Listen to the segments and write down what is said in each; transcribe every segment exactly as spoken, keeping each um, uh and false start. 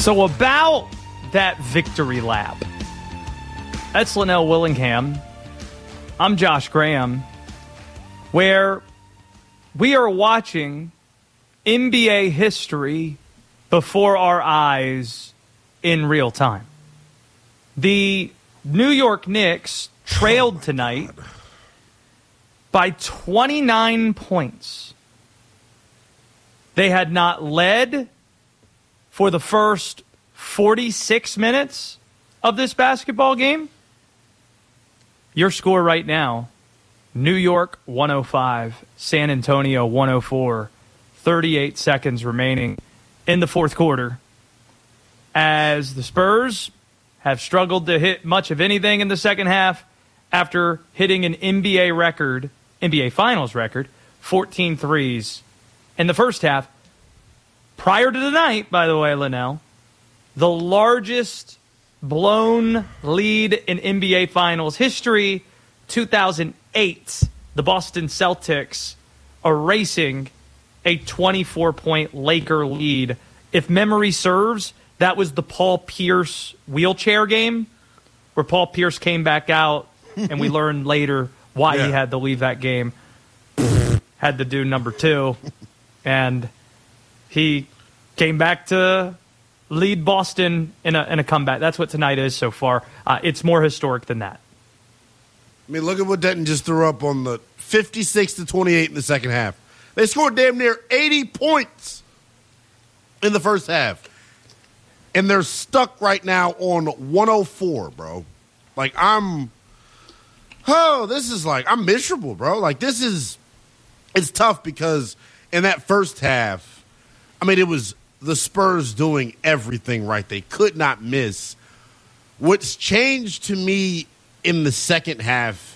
So about that victory lap, that's Linnell Willingham. I'm Josh Graham, where we are watching N B A history before our eyes in real time. The New York Knicks trailed oh tonight God. by twenty-nine points. They had not led for the first forty-six minutes of this basketball game. Your score right now, New York one oh five, San Antonio one oh four, thirty-eight seconds remaining in the fourth quarter. As the Spurs have struggled to hit much of anything in the second half after hitting an N B A record, N B A Finals record, fourteen threes in the first half. Prior to tonight, by the way, Linnell, the largest blown lead in N B A Finals history, two thousand eight, the Boston Celtics erasing a twenty-four point Laker lead. If memory serves, that was the Paul Pierce wheelchair game where Paul Pierce came back out and we learned later why yeah. he had to leave that game. Had to do number two. And he came back to lead Boston in a, in a comeback. That's what tonight is so far. Uh, it's more historic than that. I mean, look at what Denton just threw up on the fifty-six to twenty-eight in the second half. They scored damn near eighty points in the first half. And they're stuck right now on one oh four, bro. Like, I'm, oh, this is like, I'm miserable, bro. Like, this is, it's tough because in that first half, I mean, it was the Spurs doing everything right. They could not miss. What's changed to me in the second half,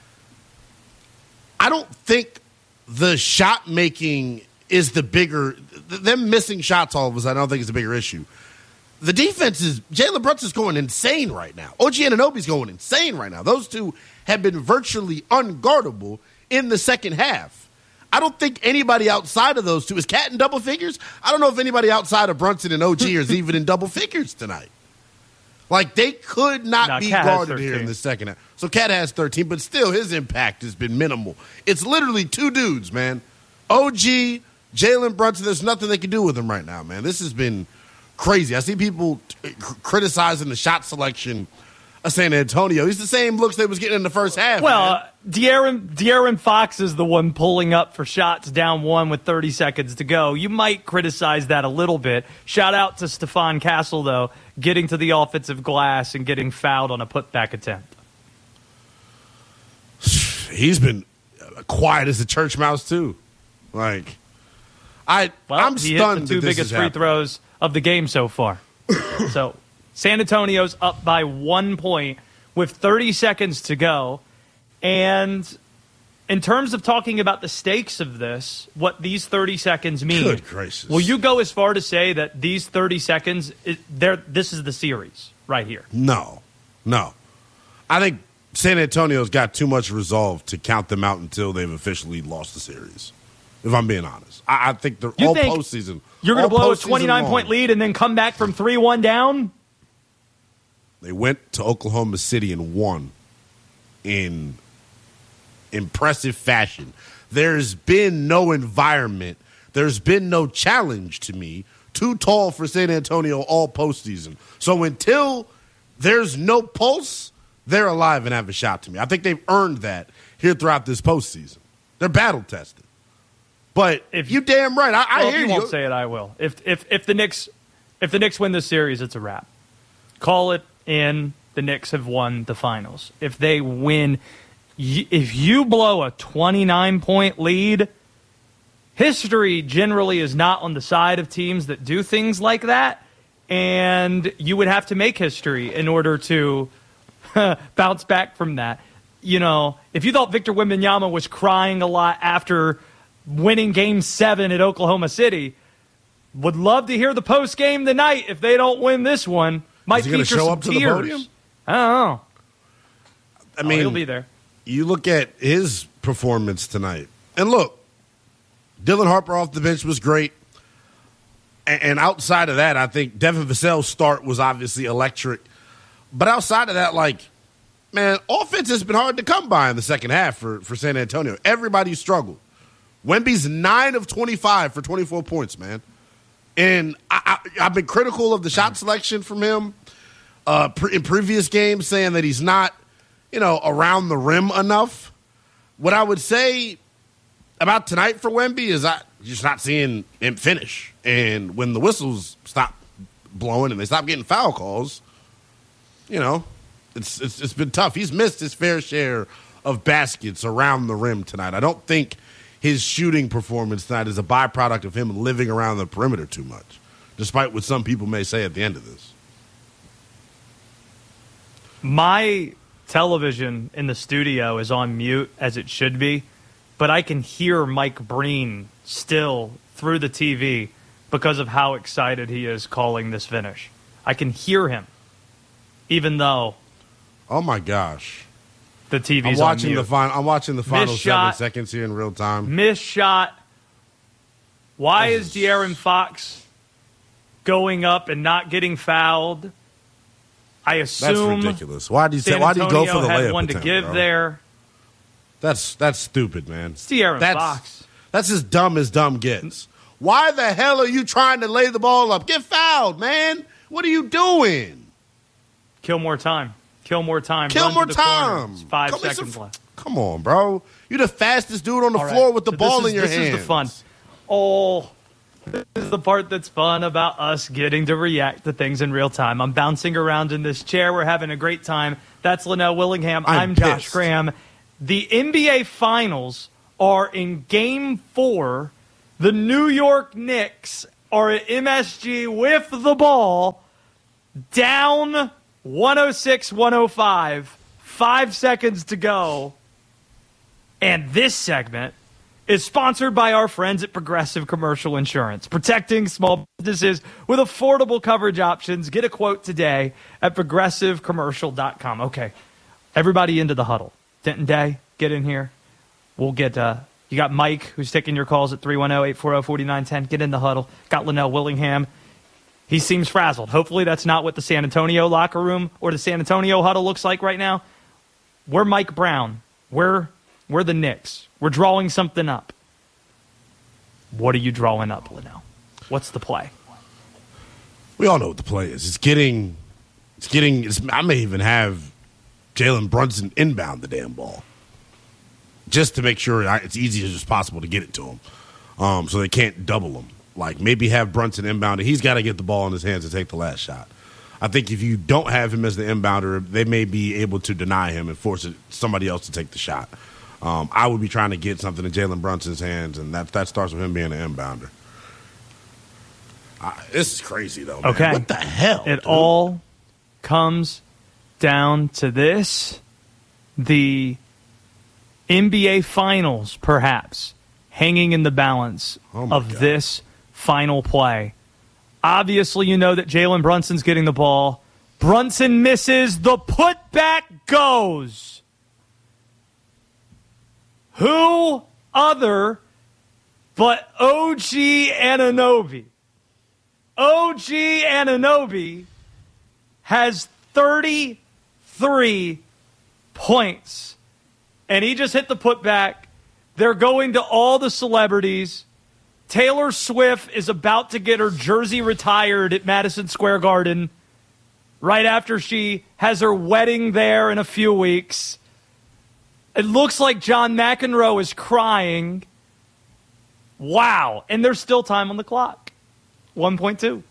I don't think the shot making is the bigger, them missing shots all of us, I don't think it's a bigger issue. The defense is, Jalen Brunson is going insane right now. O G Anunoby's going insane right now. Those two have been virtually unguardable in the second half. I don't think anybody outside of those two, is Cat in double figures? I don't know if anybody outside of Brunson and O G is even in double figures tonight. Like, they could not no, be Cat guarded here in the second half. So Cat has thirteen, but still his impact has been minimal. It's literally two dudes, man. O G, Jalen Brunson, there's nothing they can do with him right now, man. This has been crazy. I see people t- criticizing the shot selection of San Antonio. He's the same looks they was getting in the first half. Well, uh, De'Aaron, De'Aaron Fox is the one pulling up for shots down one with thirty seconds to go. You might criticize that a little bit. Shout out to Stephon Castle, though, getting to the offensive glass and getting fouled on a putback attempt. He's been quiet as a church mouse, too. Like, I, well, I'm he stunned hit the two that this biggest is free happening. throws of the game so far. So San Antonio's up by one point with thirty seconds to go. And in terms of talking about the stakes of this, what these thirty seconds mean, Good gracious. Will you go as far to say that these thirty seconds, this is the series right here? No. No. I think San Antonio's got too much resolve to count them out until they've officially lost the series, if I'm being honest. I, I think they're you all think postseason. You're going to blow a twenty-nine long. point lead and then come back from three one down? They went to Oklahoma City and won in impressive fashion. There's been no environment. There's been no challenge to me too tall for San Antonio all postseason. So until there's no pulse, they're alive and have a shot to me. I think they've earned that here throughout this postseason. They're battle tested. But if you damn right, I, I well, hear if you. You won't say it. I will. If if if the Knicks if the Knicks win this series, it's a wrap. Call it in. The Knicks have won the finals. If they win, if you blow a twenty-nine point lead, history generally is not on the side of teams that do things like that, and you would have to make history in order to bounce back from that. You know, if you thought Victor Wembanyama was crying a lot after winning Game Seven at Oklahoma City, would love to hear the post game tonight. If they don't win this one, might Is he gonna feature show some up to tears. the podium? I don't know. I mean, oh, he'll be there. You look at his performance tonight, and look, Dylan Harper off the bench was great. And, and outside of that, I think Devin Vassell's start was obviously electric. But outside of that, like, man, offense has been hard to come by in the second half for, for San Antonio. Everybody struggled. Wemby's nine of twenty-five for twenty-four points, man. And I, I, I've been critical of the shot selection from him uh, pre- in previous games, saying that he's not, you know, around the rim enough. What I would say about tonight for Wemby is I just not seeing him finish. And when the whistles stop blowing and they stop getting foul calls, you know, it's, it's it's been tough. He's missed his fair share of baskets around the rim tonight. I don't think his shooting performance tonight is a byproduct of him living around the perimeter too much, despite what some people may say at the end of this. My television in the studio is on mute, as it should be, but I can hear Mike Breen still through the T V because of how excited he is calling this finish. I can hear him, even though... Oh, my gosh. The T V's I'm watching on mute. the final. I'm watching the final Missed seven shot. seconds here in real time. Missed shot. Why That is is- De'Aaron Fox going up and not getting fouled? I That's assume ridiculous. Why do you say? San Why do you go Antonio for the had layup one to attempt, give bro? there. That's that's stupid, man. It's De'Aaron that's, Fox. That's as dumb as dumb gets. Why the hell are you trying to lay the ball up? Get fouled, man. What are you doing? Kill more time. Kill more time. Kill Run more to the corner. time. It's five Come- it's seconds a- left. Come on, bro. You're the fastest dude on the All right. floor with the So ball this is- in your this hands. This is the fun. Oh, this is the part that's fun about us getting to react to things in real time. I'm bouncing around in this chair. We're having a great time. That's Linnell Willingham. I'm, I'm Josh pissed. Graham. The N B A Finals are in Game four. The New York Knicks are at M S G with the ball, down one oh six one oh five. Five seconds to go. And this segment is sponsored by our friends at Progressive Commercial Insurance, protecting small businesses with affordable coverage options. Get a quote today at progressive commercial dot com. Okay, everybody into the huddle. Denton Day, get in here. We'll get, uh, you got Mike, who's taking your calls at three one zero, eight four zero, four nine one zero. Get in the huddle. Got Linnell Willingham. He seems frazzled. Hopefully that's not what the San Antonio locker room or the San Antonio huddle looks like right now. We're Mike Brown. We're, we're the Knicks. We're drawing something up. What are you drawing up, Linnell? What's the play? We all know what the play is. It's getting, it's getting. It's, I may even have Jalen Brunson inbound the damn ball, just to make sure it's easy as possible to get it to him, um, so they can't double him. Like maybe have Brunson inbounded. He's got to get the ball in his hands to take the last shot. I think if you don't have him as the inbounder, they may be able to deny him and force it, somebody else to take the shot. Um, I would be trying to get something in Jalen Brunson's hands, and that that starts with him being an inbounder. Uh, this is crazy, though, man. Okay. What the hell? It dude? all comes down to this. The N B A Finals, perhaps, hanging in the balance Oh my of God. this final play. Obviously, you know that Jalen Brunson's getting the ball. Brunson misses. The putback goes. Who other but O G Anunoby? O G Anunoby has thirty-three points. And he just hit the putback. They're going to all the celebrities. Taylor Swift is about to get her jersey retired at Madison Square Garden right after she has her wedding there in a few weeks. It looks like John McEnroe is crying. Wow. And there's still time on the clock. one point two.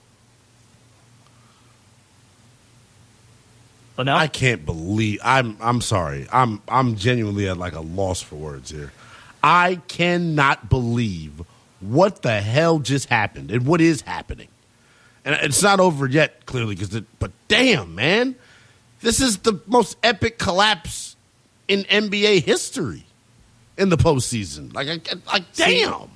Linnell? I can't believe I'm I'm sorry. I'm I'm genuinely at like a loss for words here. I cannot believe what the hell just happened and what is happening. And it's not over yet, clearly, because it, but damn, man, this is the most epic collapse in N B A history in the postseason. Like, I, like, damn.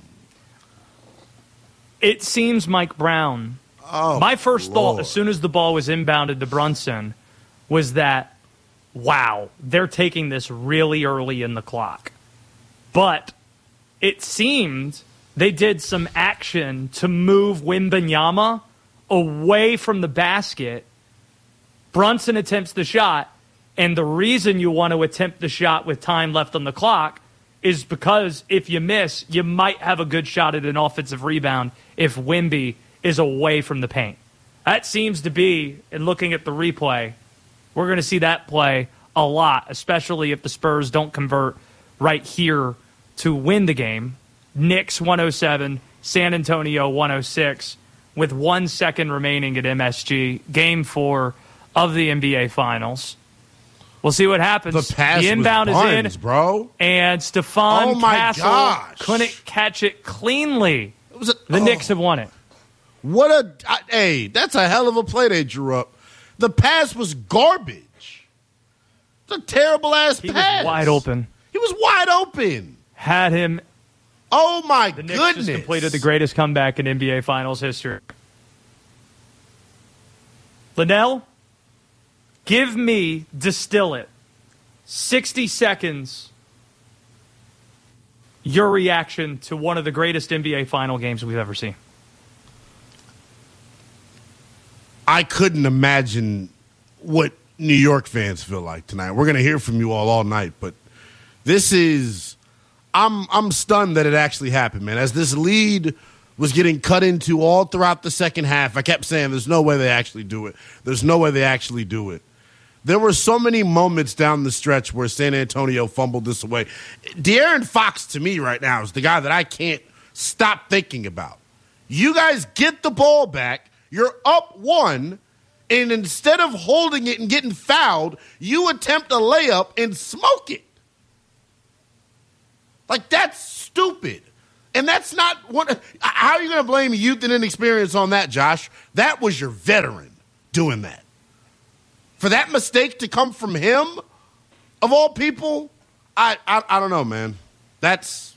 It seems Mike Brown. Oh, My first Lord. thought, as soon as the ball was inbounded to Brunson, was that, wow, they're taking this really early in the clock. But it seemed they did some action to move Wembanyama away from the basket. Brunson attempts the shot, and the reason you want to attempt the shot with time left on the clock is because if you miss, you might have a good shot at an offensive rebound if Wemby is away from the paint. That seems to be, in looking at the replay, we're going to see that play a lot, especially if the Spurs don't convert right here to win the game. Knicks one oh seven, San Antonio one oh six, with one second remaining at M S G, game four of the N B A Finals. We'll see what happens. The pass the inbound was buns, is in, bro. And Stephon oh my Castle gosh. couldn't catch it cleanly. It was a, the oh. Knicks have won it. What a I, hey! That's a hell of a play they drew up. The pass was garbage. It's a terrible ass he pass. He was wide open. He was wide open. Had him. Oh my the Knicks goodness! Just completed the greatest comeback in N B A Finals history. Linnell, give me, distill it, sixty seconds. Your reaction to one of the greatest N B A final games we've ever seen. I couldn't imagine what New York fans feel like tonight. We're going to hear from you all all night, but this is I'm I'm stunned that it actually happened, man. As this lead was getting cut into all throughout the second half, I kept saying there's no way they actually do it. There's no way they actually do it. There were so many moments down the stretch where San Antonio fumbled this away. De'Aaron Fox, to me right now, is the guy that I can't stop thinking about. You guys get the ball back. You're up one, and instead of holding it and getting fouled, you attempt a layup and smoke it. Like, that's stupid. And that's not what. How are you going to blame youth and inexperience on that, Josh? That was your veteran doing that. For that mistake to come from him, of all people, I I, I don't know, man. That's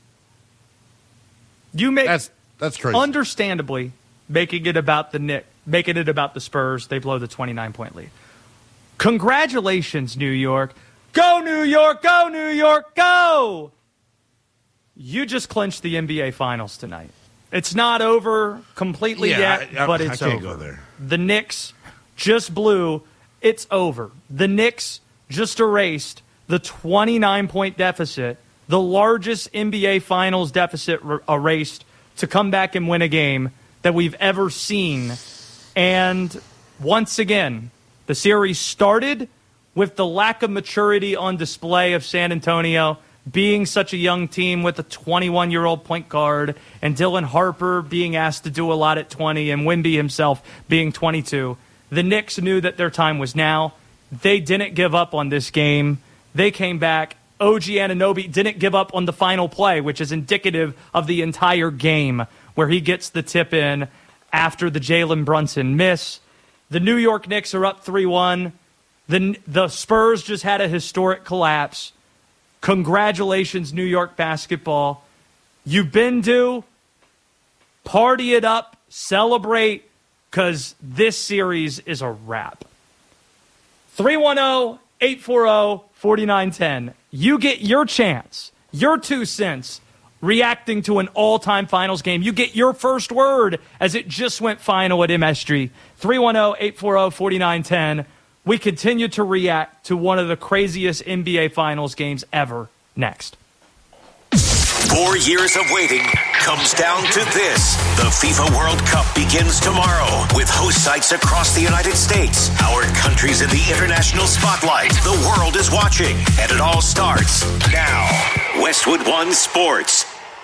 you make that's that's crazy. Understandably, making it about the Knicks, making it about the Spurs, they blow the twenty-nine point lead. Congratulations, New York. Go, New York, go, New York, go! You just clinched the N B A Finals tonight. It's not over completely yeah, yet, I, I, but it's I can't over. Go there. The Knicks just blew. It's over. The Knicks just erased the twenty-nine point deficit, the largest N B A Finals deficit r- erased to come back and win a game that we've ever seen. And once again, the series started with the lack of maturity on display of San Antonio being such a young team with a twenty-one-year-old point guard and Dylan Harper being asked to do a lot at twenty and Wemby himself being twenty-two. The Knicks knew that their time was now. They didn't give up on this game. They came back. O G Anunoby didn't give up on the final play, which is indicative of the entire game, where he gets the tip in after the Jalen Brunson miss. The New York Knicks are up three one. The, the Spurs just had a historic collapse. Congratulations, New York basketball. You've been due. Party it up. Celebrate, because this series is a wrap. three one zero, eight four zero, four nine one zero. You get your chance, your two cents, reacting to an all-time finals game. You get your first word as it just went final at M S G. three one zero, eight four zero, four nine one zero. We continue to react to one of the craziest N B A Finals games ever next. Four years of waiting comes down to this. The FIFA World Cup begins tomorrow with host sites across the United States. Our country's in the international spotlight. The world is watching, and it all starts now. Westwood One Sports.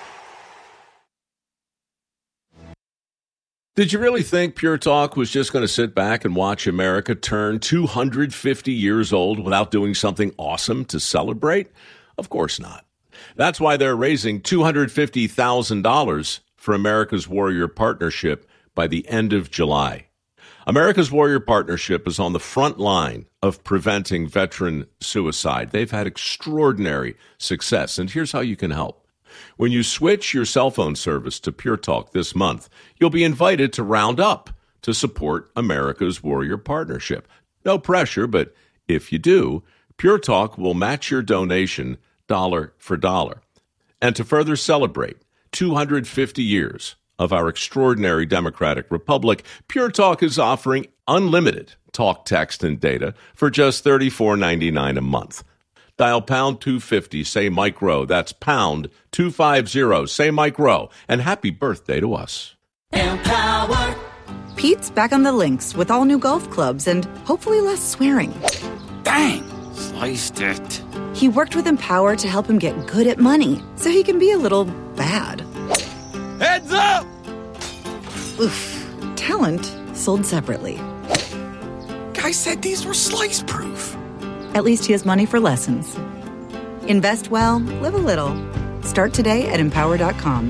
Did you really think Pure Talk was just going to sit back and watch America turn two hundred fifty years old without doing something awesome to celebrate? Of course not. That's why they're raising two hundred fifty thousand dollars for America's Warrior Partnership by the end of July. America's Warrior Partnership is on the front line of preventing veteran suicide. They've had extraordinary success, and here's how you can help. When you switch your cell phone service to Pure Talk this month, you'll be invited to round up to support America's Warrior Partnership. No pressure, but if you do, Pure Talk will match your donation dollar for dollar. And to further celebrate, two hundred fifty years of our extraordinary democratic republic, Pure Talk is offering unlimited talk, text, and data for just thirty-four ninety-nine a month. Dial pound two fifty, say Mike Rowe. That's pound two fifty, say Mike Rowe. And happy birthday to us. Empower. Pete's back on the links with all new golf clubs and hopefully less swearing. Bang! Sliced it. He worked with Empower to help him get good at money so he can be a little bad. Heads up! Oof. Talent sold separately. Guy said these were slice-proof. At least he has money for lessons. Invest well, live a little. Start today at empower dot com.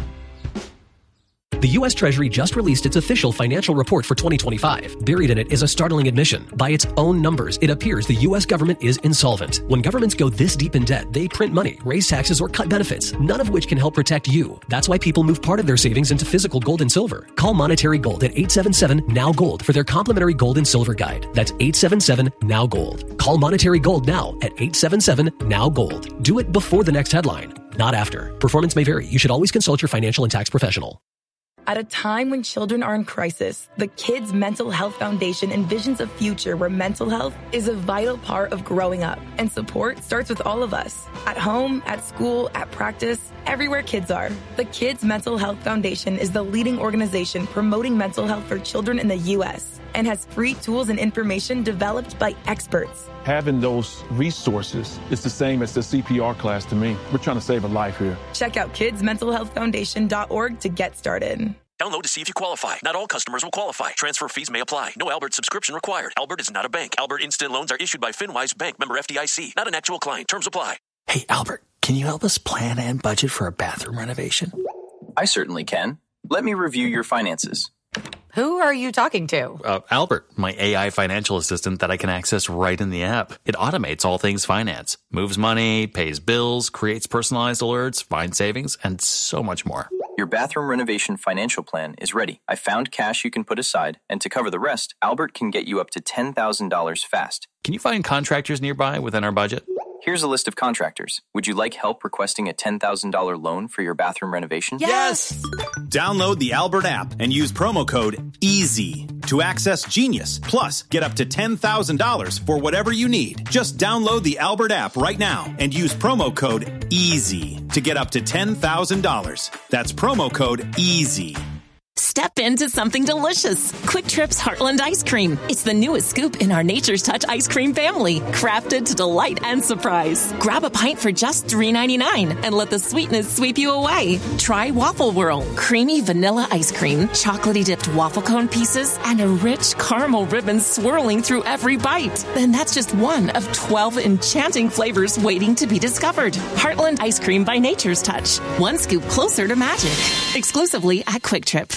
The U S Treasury just released its official financial report for twenty twenty-five. Buried in it is a startling admission. By its own numbers, it appears the U S government is insolvent. When governments go this deep in debt, they print money, raise taxes, or cut benefits, none of which can help protect you. That's why people move part of their savings into physical gold and silver. Call Monetary Gold at eight seven seven, N O W Gold for their complimentary gold and silver guide. That's eight seven seven, N O W Gold. Call Monetary Gold now at eight seven seven, N O W Gold. Do it before the next headline, not after. Performance may vary. You should always consult your financial and tax professional. At a time when children are in crisis, the Kids Mental Health Foundation envisions a future where mental health is a vital part of growing up. And support starts with all of us. At home, at school, at practice, everywhere kids are. The Kids Mental Health Foundation is the leading organization promoting mental health for children in the U S and has free tools and information developed by experts. Having those resources is the same as the C P R class to me. We're trying to save a life here. Check out kids mental health foundation dot org to get started. Download to see if you qualify. Not all customers will qualify. Transfer fees may apply. No Albert subscription required. Albert is not a bank. Albert Instant Loans are issued by FinWise Bank, member F D I C. Not an actual client. Terms apply. Hey, Albert, can you help us plan and budget for a bathroom renovation? I certainly can. Let me review your finances. Who are you talking to? Uh, Albert, my A I financial assistant that I can access right in the app. It automates all things finance, moves money, pays bills, creates personalized alerts, finds savings, and so much more. Your bathroom renovation financial plan is ready. I found cash you can put aside, and to cover the rest, Albert can get you up to ten thousand dollars fast. Can you find contractors nearby within our budget? Here's a list of contractors. Would you like help requesting a ten thousand dollars loan for your bathroom renovation? Yes! Download the Albert app and use promo code EASY to access Genius. Plus, get up to ten thousand dollars for whatever you need. Just download the Albert app right now and use promo code EASY to get up to ten thousand dollars. That's promo code EASY. Step into something delicious. Quick Trip's Heartland Ice Cream. It's the newest scoop in our Nature's Touch ice cream family, crafted to delight and surprise. Grab a pint for just three ninety-nine and let the sweetness sweep you away. Try Waffle Whirl, creamy vanilla ice cream, chocolatey dipped waffle cone pieces, and a rich caramel ribbon swirling through every bite. And that's just one of twelve enchanting flavors waiting to be discovered. Heartland Ice Cream by Nature's Touch. One scoop closer to magic. Exclusively at Quick Trip.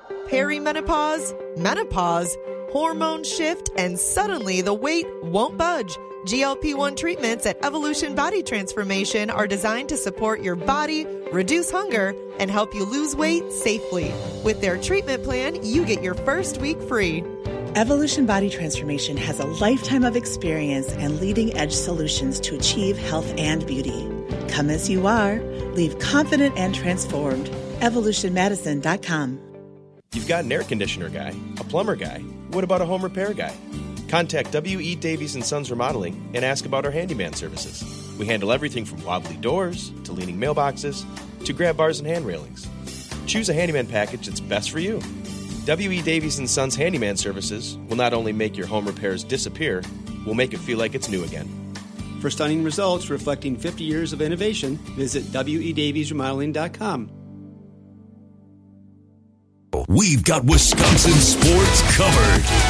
Perimenopause, menopause, hormone shift, and suddenly the weight won't budge. G L P one treatments at Evolution Body Transformation are designed to support your body, reduce hunger, and help you lose weight safely. With their treatment plan, you get your first week free. Evolution Body Transformation has a lifetime of experience and leading-edge solutions to achieve health and beauty. Come as you are. Leave confident and transformed. evolution medicine dot com. You've got an air conditioner guy, a plumber guy. What about a home repair guy? Contact W E. Davies and Sons Remodeling and ask about our handyman services. We handle everything from wobbly doors to leaning mailboxes to grab bars and hand railings. Choose a handyman package that's best for you. W E. Davies and Sons Handyman Services will not only make your home repairs disappear, we'll make it feel like it's new again. For stunning results reflecting fifty years of innovation, visit W E Davies Remodeling dot com. We've got Wisconsin sports covered.